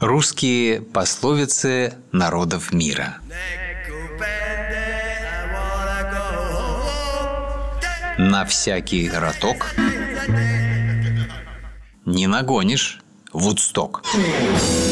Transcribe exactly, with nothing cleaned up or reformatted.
Русские пословицы народов мира. На всякий роток не нагонишь Вудсток.